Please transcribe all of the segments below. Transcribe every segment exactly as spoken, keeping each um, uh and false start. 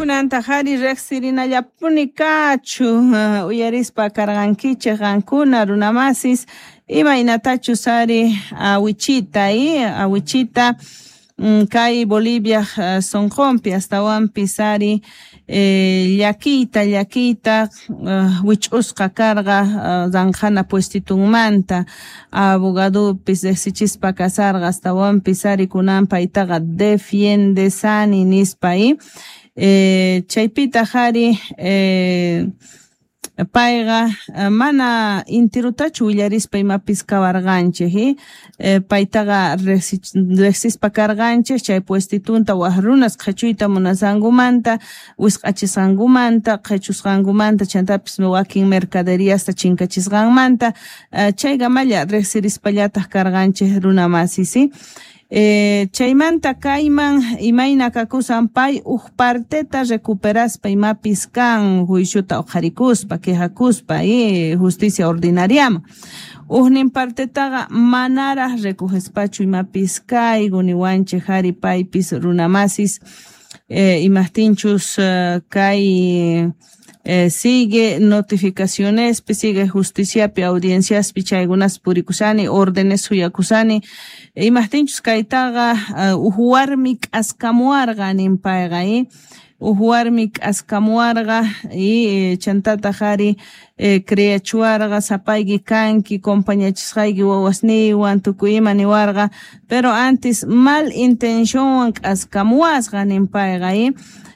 Kunantahari reqsirinallapuni kachu uh, uyarispa karqankichik qankuna runamasis imaynatachu sari awichita y awichita um, kay Bolivia uh, sonqonpi astawanpi sari eh, llakita llakita uh, wich'usqa karqa uh, zanjana puestitunmanta abogadopis dexichispa kasarqa astawanpi sari kunan paytaqa defiende sani nispa y Eh, chaypita hari eh, payqa mana intirutachu willarispa imapis kawarqanchik eh, paytaqa resispa karqanchik chay puestitunta waq runas qhechuyta munasankumanta wisq'achisqankumanta qhechusqankumanta chantapis wakin mercaderiasta chinkachisqanmanta uh, chayqa malla resirispallataq karqanchik runa masisi. Eh, chaymanta kayman imayna kakusan pay uj parteta recuperaspa imapis kan juiciuta uqharikuspa quejakuspa y justicia ordinariama ujnin partetaqa manara recogespachu imapis kaygu niwanchik hari paypis runamasis eh, imajtinchus uh, kay Eh, sigue notificaciones, sigue justiciapi, audiencias, pichaygunas purikusani, órdenes suyakusani, imajtinchus kaytaqa uh, uhuwarmik askamuarga nimpayqa, y uhuwarmik askamuarga y eh, chantata hari eh, creachuarga sapaygi kanki, compañachisqaygi wawasniwan, tukuyma niwarga, pero antes mal intención askamuasga nimpayqa, y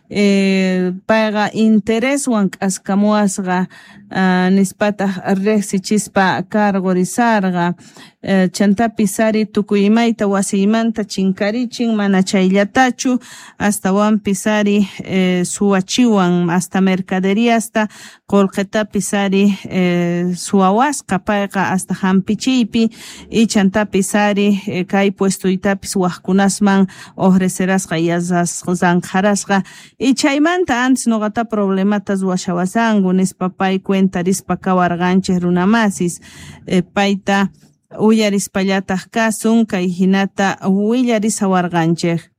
eh, paga interés wan askamuasga uh, nispata reqsichispa kargorizarga uh, chantapi sari tukuymayta wasiymanta chinkarichin mana chayllatachu hasta wanpi sari eh, suwachiwan hasta mercaderiasta qolqetapi sari eh, suwawasqa payqa hasta hampichiypi y chantapi sari eh, kay puestuytapis waqkunasman ofrecerasqa yazas zanjarasqa y chaymanta antes noqata problematas washawasangu nispa pay cuenta rispa kawarqanchik runamasis eh, payta uyarispallataj kasun kay hinata willarisawarqanchik.